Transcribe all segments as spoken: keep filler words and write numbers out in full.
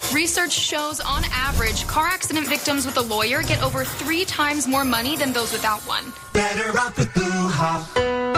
Research shows, on average, car accident victims with a lawyer get over three times more money than those without one. Better off with Blue Hop.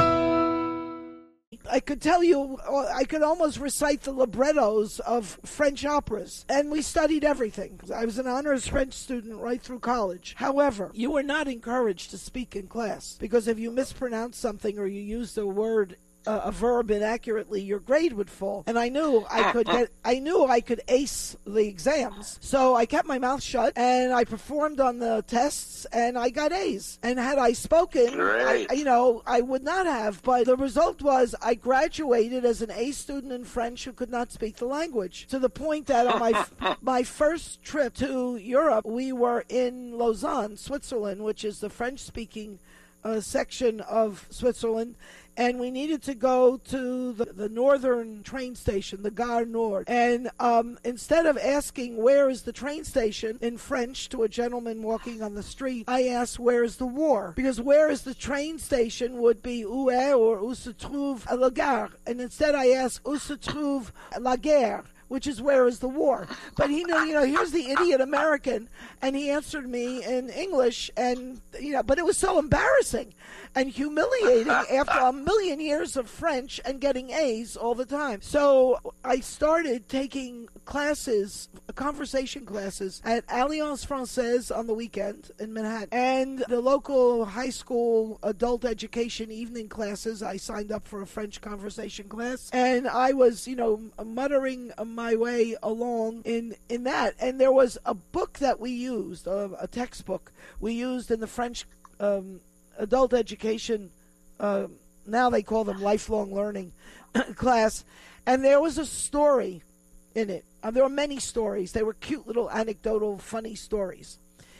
I could tell you, I could almost recite the librettos of French operas. And we studied everything. I was an honors French student right through college. However, you were not encouraged to speak in class, because if you mispronounce something or you used a word Uh, a verb inaccurately, your grade would fall. And I knew I could get, I knew I could ace the exams. So I kept my mouth shut and I performed on the tests and I got A's. And had I spoken, I, you know, I would not have. But the result was I graduated as an A student in French who could not speak the language. To the point that on my my first trip to Europe, we were in Lausanne, Switzerland, which is the French-speaking uh, section of Switzerland. And we needed to go to the, the northern train station, the Gare Nord. And um, instead of asking where is the train station in French to a gentleman walking on the street, I asked where is the war? Because where is the train station would be où est or où se trouve la gare. And instead I asked où se trouve la guerre, which is where is the war. But he knew, you know, here's the idiot American, and he answered me in English, and, you know, but it was so embarrassing and humiliating after a million years of French and getting A's all the time. So I started taking classes, conversation classes, at Alliance Francaise on the weekend in Manhattan, and the local high school adult education evening classes. I signed up for a French conversation class, and I was, you know, muttering my way along in, in that. And there was a book that we used, uh, a textbook we used in the French um, adult education, uh, now they call them lifelong learning class, and there was a story in it. Uh, there were many stories. They were cute little anecdotal, funny stories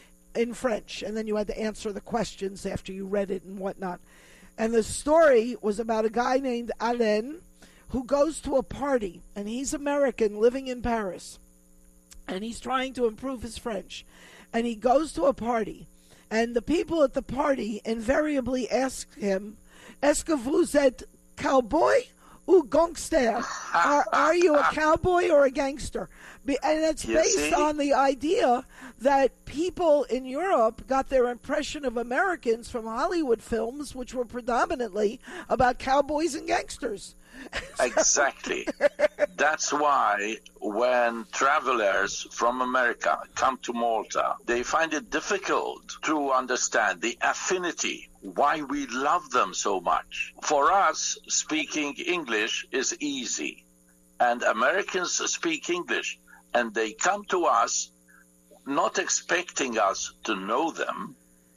in French, and then you had to answer the questions after you read it and whatnot. And the story was about a guy named Alain who goes to a party, and he's American living in Paris, and he's trying to improve his French. And he goes to a party, and the people at the party invariably ask him, "Est-ce que vous êtes cowboy ou gangster?" Are, are you a cowboy or a gangster? And it's based on the idea that people in Europe got their impression of Americans from Hollywood films, which were predominantly about cowboys and gangsters. Exactly. That's why when travelers from America come to Malta, they find it difficult to understand the affinity, why we love them so much. For us, speaking English is easy, and Americans speak English, and they come to us not expecting us to know them,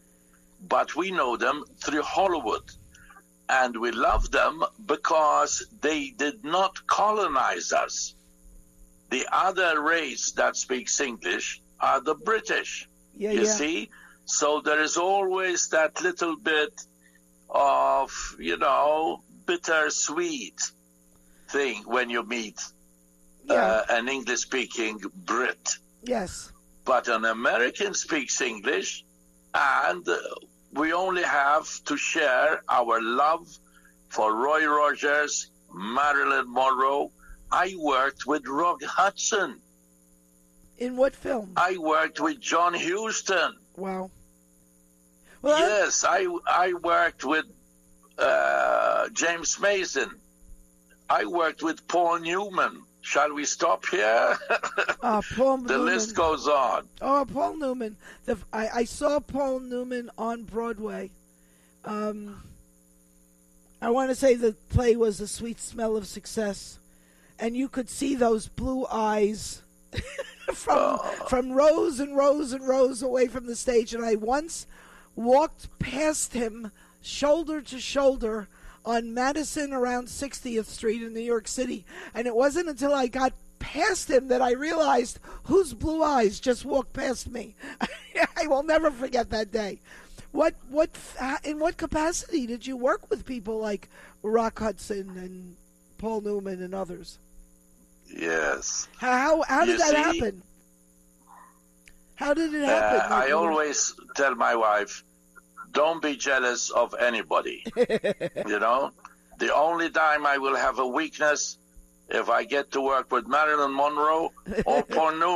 but we know them through Hollywood. And we love them because they did not colonize us. The other race that speaks English are the British, yeah, you yeah. see? So there is always that little bit of, you know, bittersweet thing when you meet yeah. uh, an English-speaking Brit. Yes. But an American speaks English, and uh, we only have to share our love for Roy Rogers, Marilyn Monroe. I worked with Rock Hudson. In what film? I worked with John Huston. Wow. Well, yes, I, I worked with uh, James Mason. I worked with Paul Newman. Shall we stop here? Uh, Paul the Newman. list goes on. Oh, Paul Newman. The, I, I saw Paul Newman on Broadway. Um, I want to say the play was The Sweet Smell of Success. And you could see those blue eyes from Oh. from rows and rows and rows away from the stage. And I once walked past him shoulder to shoulder on Madison around sixtieth Street in New York City. And it wasn't until I got past him that I realized whose blue eyes just walked past me. I will never forget that day. What, what, in what capacity did you work with people like Rock Hudson and Paul Newman and others? Yes. How, how did You that see, happen? How did it happen? Uh, I always tell my wife, don't be jealous of anybody. You know, the only time I will have a weakness if I get to work with Marilyn Monroe or Paul Newman.